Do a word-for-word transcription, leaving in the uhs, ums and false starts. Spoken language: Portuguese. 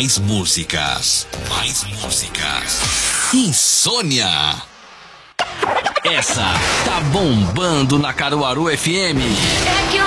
Mais músicas. Mais músicas. Insônia. Essa tá bombando na Caruaru F M. É que eu